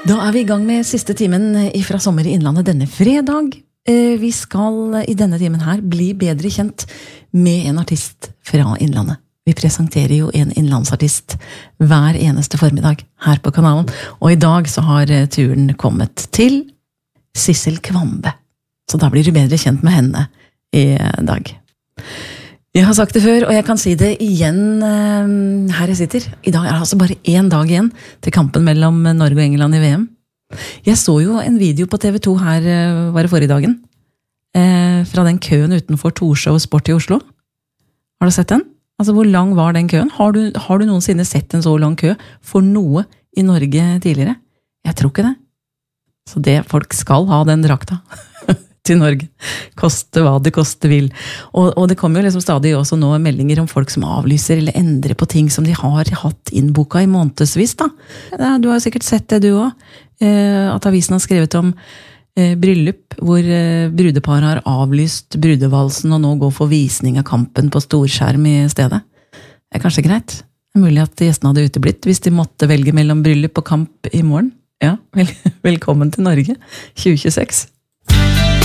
Da vi I gang med siste timen fra Sommer I Innlandet denne fredag. Vi skal I denne timen her bli bedre kjent med en artist fra Innlandet. Vi presenterer jo en innlandsartist hver eneste formiddag her på kanalen. Og I dag så har turen kommet til Sissel Kvamme. Så da blir du bedre kjent med henne I dag. Jeg har sagt det før, og jeg kan si det igjen her jeg sitter. I dag det altså bare en dag igjen til kampen mellom Norge og England I VM. Jeg så jo en video på TV 2 her, var det forrige dagen, fra den køen utenfor Torshov Sport I Oslo. Har du sett den? Altså, hvor lang var den køen? Har du noensinne sett en så lang kø for noe I Norge tidligere? Jeg tror ikke det. Så det folk skal ha den drakta til Norge. Koste hva det koste vil. Og det kommer jo liksom stadig også nå meldinger om folk som avlyser eller endrer på ting som de har hatt innboka I månedsvis da. Du har sikkert sett det du også. At avisen har skrevet om bryllup hvor brudepar har avlyst brudevalsen og nå går for visning av kampen på storskjerm I stedet. Det kanskje greit. Det mulig at gjestene hadde uteblitt hvis de måtte velge mellom bryllup og kamp I morgen. Ja, velkommen til Norge 2026.